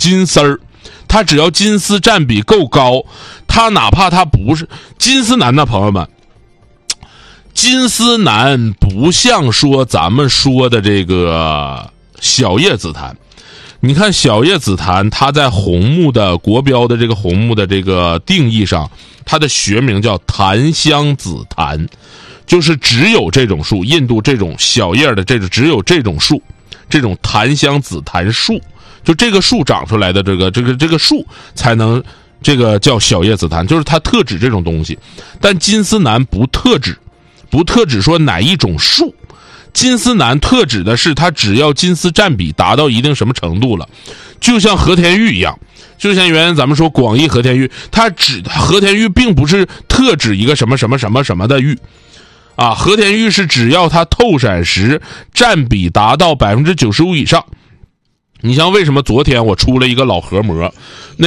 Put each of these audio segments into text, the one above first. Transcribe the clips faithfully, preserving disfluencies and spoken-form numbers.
金丝儿，它只要金丝占比够高，它哪怕它不是金丝楠的朋友们，金丝楠不像说咱们说的这个小叶紫檀。你看小叶紫檀，它在红木的国标的这个红木的这个定义上，它的学名叫檀香紫檀，就是只有这种树，印度这种小叶的这个只有这种树，这种檀香紫檀树，就这个树长出来的这个这个这个树才能这个叫小叶紫檀，就是它特指这种东西。但金丝楠不特指，不特指说哪一种树。金丝楠特指的是它只要金丝占比达到一定什么程度了，就像和田玉一样，就像原来咱们说广义和田玉，它指和田玉并不是特指一个什么什么什么什么的玉啊，和田玉是只要它透闪石占比达到 百分之九十五 以上。你像为什么昨天我出了一个老核膜，那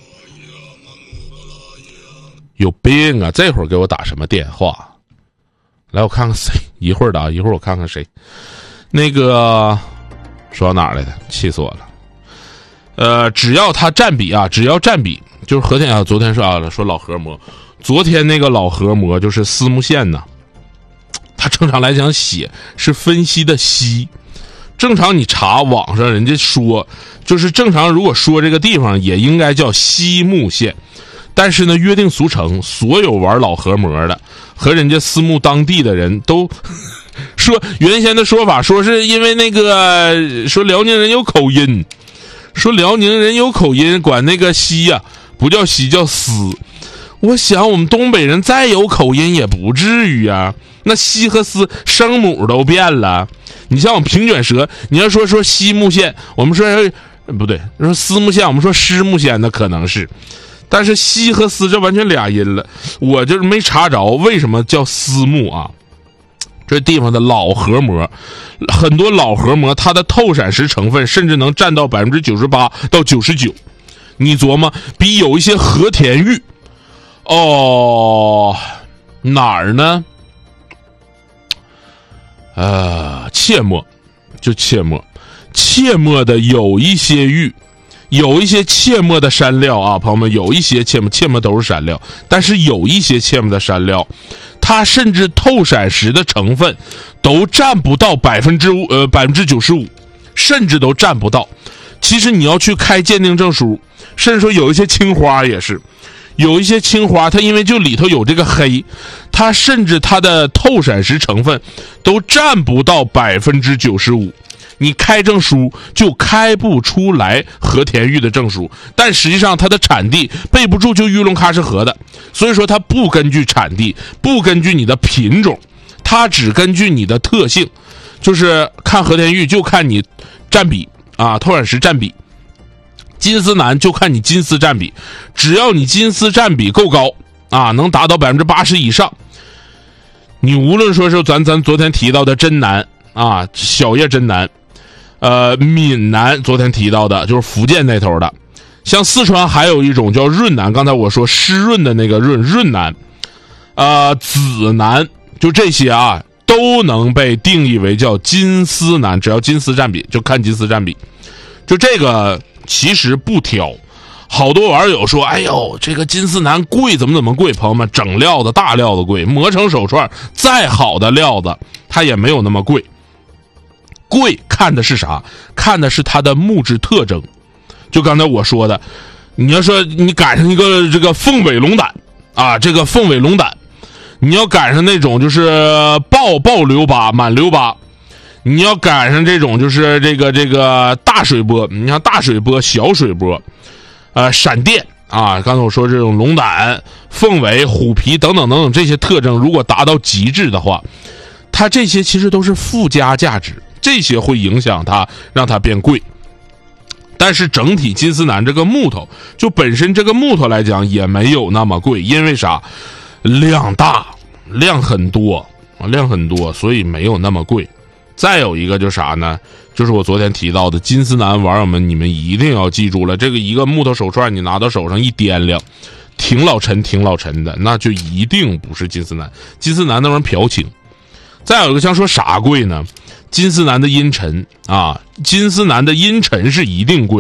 有病啊，这会儿给我打什么电话？来，我看看谁，一会儿打，一会儿我看看谁。那个说到哪儿来的？气死我了。呃，只要它占比啊，只要占比，就是和田啊，昨天说啊，说老核膜，昨天那个老核膜就是丝木线呢，它正常来讲写是分析的析，正常你查网上人家说，就是正常如果说这个地方也应该叫西木线。但是呢，约定俗成，所有玩老核膜的和人家私募当地的人都说，原先的说法说是因为那个说辽宁人有口音，说辽宁人有口音，管那个西呀、啊、不叫西叫丝。我想我们东北人再有口音也不至于啊，那西和丝声母都变了。你像我们平卷舌，你要说说西木线，我们说不对，说丝木线，我们说湿木线，那可能是。但是西和丝这完全俩音了，我就是没查着为什么叫丝木啊。这地方的老核膜，很多老核膜它的透闪石成分甚至能占到 百分之九十八 到九十九，你琢磨比有一些和田玉哦哪儿呢？呃切末，就切末切末的有一些玉，有一些切末的山料啊，朋友们，有一些切末，切末都是山料，但是有一些切末的山料，它甚至透闪石的成分都占不到百分之五，呃百分之九十五，甚至都占不到。其实你要去开鉴定证书，甚至说有一些青花也是，有一些青花，它因为就里头有这个黑，它甚至它的透闪石成分都占不到百分之九十五。你开证书就开不出来和田玉的证书，但实际上它的产地备不住就玉龙喀什河的，所以说它不根据产地，不根据你的品种，它只根据你的特性，就是看和田玉就看你占比啊，透闪石占比。金丝楠就看你金丝占比，只要你金丝占比够高啊，能达到 百分之八十 以上，你无论说是咱咱昨天提到的真楠啊，小叶真楠，呃，闽南昨天提到的就是福建那头的，像四川还有一种叫润楠，刚才我说湿润的那个润润楠，呃，紫楠，就这些啊，都能被定义为叫金丝楠，只要金丝占比就看金丝占比，就这个其实不挑。好多网友说，哎呦，这个金丝楠贵，怎么怎么贵？朋友们，整料子大料子贵，磨成手串再好的料子它也没有那么贵。贵看的是啥？看的是它的木质特征。就刚才我说的，你要说你赶上一个这个凤尾龙胆啊，这个凤尾龙胆，你要赶上那种就是爆爆留疤满留疤，你要赶上这种就是这个这个大水波，你像大水波小水波呃闪电啊，刚才我说这种龙胆凤尾虎皮等等等等这些特征如果达到极致的话，它这些其实都是附加价值，这些会影响它让它变贵。但是整体金丝楠这个木头就本身这个木头来讲也没有那么贵，因为啥？量大，量很多，量很多，所以没有那么贵。再有一个就是啥呢？就是我昨天提到的金丝楠网友们，你们一定要记住了，这个一个木头手串你拿到手上一掂量，挺老沉挺老沉的，那就一定不是金丝楠。金丝楠那玩意儿嫖情。再有一个像说啥贵呢？金丝楠的阴沉啊，金丝楠的阴沉是一定贵的。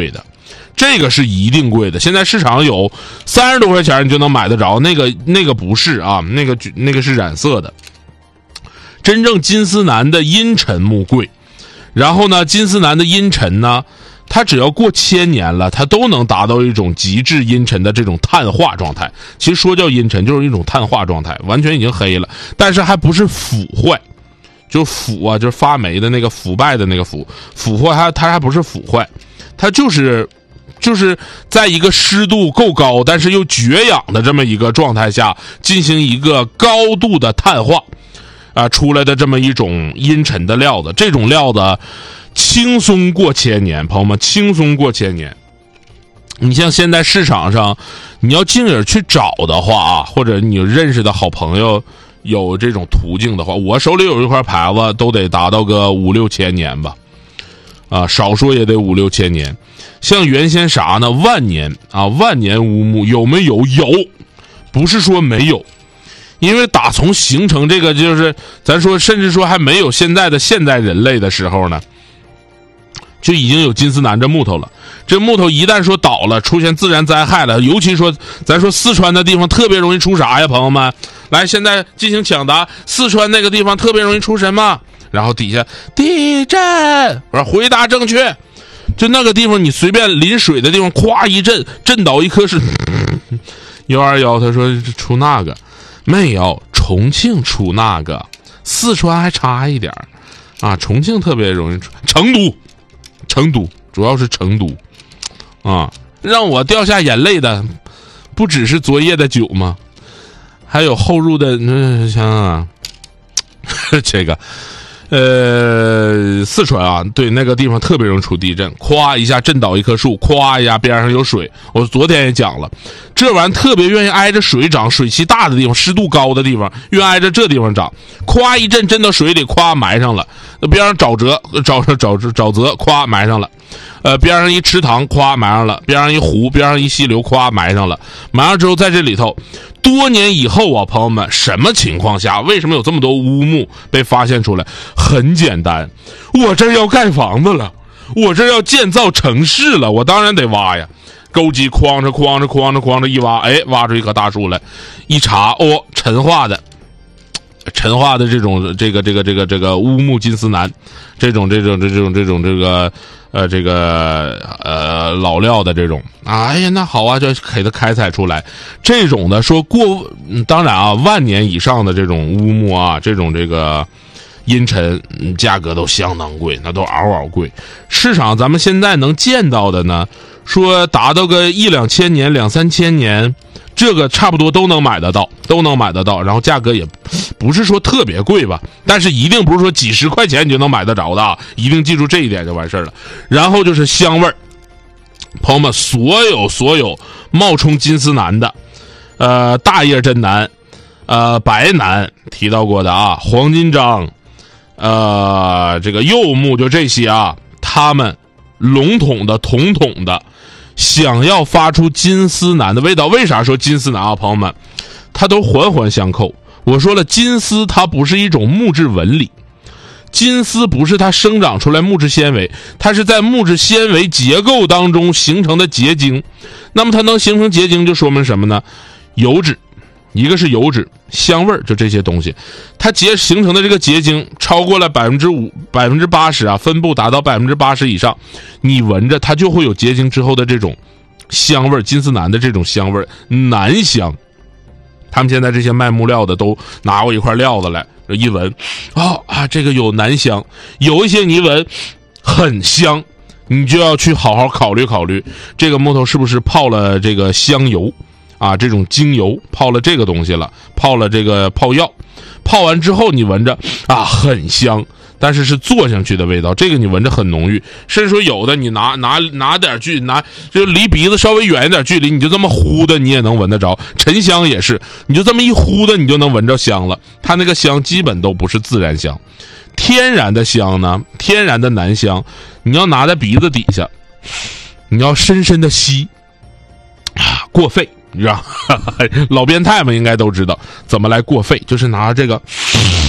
这个是一定贵的。现在市场有三十多块钱你就能买得着，那个那个不是啊，那个那个是染色的。真正金丝楠的阴沉木贵，然后呢，金丝楠的阴沉呢，它只要过千年了，它都能达到一种极致阴沉的这种碳化状态。其实说叫阴沉，就是一种碳化状态，完全已经黑了，但是还不是腐坏。就腐啊，就是发霉的那个腐败的那个腐，腐坏它它还不是腐坏，它就是就是在一个湿度够高，但是又绝氧的这么一个状态下，进行一个高度的碳化，啊、呃，出来的这么一种阴沉的料子。这种料子轻松过千年，朋友们，轻松过千年。你像现在市场上，你要进而去找的话啊，或者你认识的好朋友有这种途径的话，我手里有一块牌子都得达到个五六千年吧，啊，少说也得五六千年。像原先啥呢？万年啊，万年乌木有没有？有，不是说没有，因为打从形成这个，就是咱说，甚至说还没有现在的现代人类的时候呢，就已经有金丝楠这木头了。这木头一旦说倒了，出现自然灾害了，尤其说咱说四川的地方特别容易出啥呀，朋友们？来，现在进行抢答，四川那个地方特别容易出什么？然后底下地震，我说回答正确。就那个地方，你随便临水的地方，咵一震，震倒一棵是幺二幺。他说出那个没有，重庆出那个，四川还差一点啊，重庆特别容易出，成都，成都主要是成都啊，让我掉下眼泪的不只是昨夜的酒吗？还有后入的嗯想啊，这个呃四川啊，对，那个地方特别容易出地震，咵一下震倒一棵树，咵一下边上有水。我昨天也讲了，这玩意儿特别愿意挨着水长，水汽大的地方，湿度高的地方，愿挨着这地方长。咵一震震到水里，咵埋上了。边上沼泽，沼沼沼泽，咵埋上了。呃，边上一池塘，咵埋上了；边上一湖，边上一溪流，咵埋上了。埋上之后，在这里头，多年以后啊，朋友们，什么情况下，为什么有这么多乌木被发现出来？很简单，我这要盖房子了，我这要建造城市了，我当然得挖呀。钩机哐着哐着哐着哐着一挖，哎，挖出一棵大树来，一查，哦，陈化的。陈化的这种这个这个这个这个乌木金丝楠，这种这种这种这种这个呃这个呃老料的这种啊，哎呀那好啊，就给它开采出来。这种的说过，嗯、当然啊，万年以上的这种乌木啊，这种这个阴沉、嗯，价格都相当贵，那都嗷嗷贵。市场咱们现在能见到的呢，说达到个一两千年、两三千年。这个差不多都能买得到，都能买得到，然后价格也不是说特别贵吧，但是一定不是说几十块钱你就能买得着的啊，一定记住这一点就完事儿了。然后就是香味儿，朋友们，所有所有冒充金丝楠的，呃，大叶真楠，呃，白楠提到过的啊，黄金樟，呃，这个柚木，就这些啊，他们笼统的、统统的。想要发出金丝楠的味道，为啥说金丝楠啊，朋友们，它都环环相扣。我说了，金丝它不是一种木质纹理，金丝不是它生长出来木质纤维，它是在木质纤维结构当中形成的结晶。那么它能形成结晶，就说明什么呢？油脂，一个是油脂，香味儿，就这些东西，它结形成的这个结晶超过了百分之五、百分之八十啊，分布达到百分之八十以上，你闻着它就会有结晶之后的这种香味儿，金丝楠的这种香味儿，楠香。他们现在这些卖木料的都拿过一块料子来，一闻，哦啊，这个有楠香，有一些你一闻很香，你就要去好好考虑考虑，这个木头是不是泡了这个香油。啊，这种精油泡了这个东西了，泡了这个泡药，泡完之后你闻着啊很香，但是是坐上去的味道，这个你闻着很浓郁，甚至说有的你拿拿拿点距拿就离鼻子稍微远一点距离，你就这么呼的你也能闻得着。沉香也是，你就这么一呼的你就能闻着香了，它那个香基本都不是自然香。天然的香呢，天然的楠香，你要拿在鼻子底下，你要深深的吸啊，过肺。你知道，老变态们应该都知道怎么来过肺，就是拿这个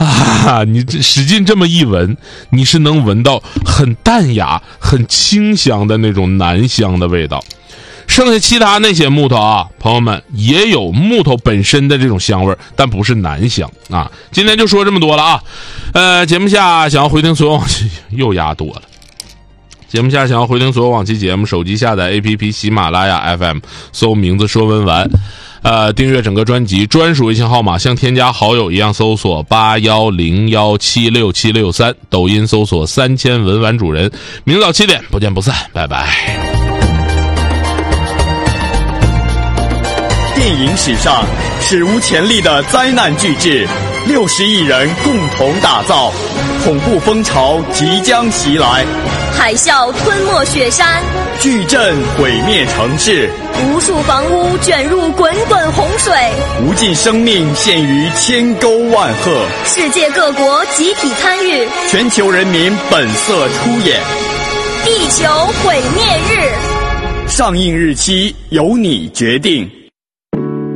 啊，你这使劲这么一闻，你是能闻到很淡雅、很清香的那种楠香的味道。剩下其他那些木头啊，朋友们也有木头本身的这种香味，但不是楠香啊。今天就说这么多了啊。呃，节目下想要回听所有往期又压多了。节目下想要回听所有往期节目，手机下载 A P P 喜马拉雅 F M， 搜名字说文玩，呃，订阅整个专辑，专属微信号码像添加好友一样搜索八一零一七六七六三，抖音搜索三千文玩主人。明早七点不见不散，拜拜。 电影史上史无前例的灾难巨制，六十亿人共同打造，恐怖风潮即将袭来， 海啸吞没雪山， 巨震毁灭城市， 无数房屋卷入滚滚洪水， 无尽生命陷于千沟万壑， 世界各国集体参与， 全球人民本色出演， 地球毁灭日， 上映日期由你决定。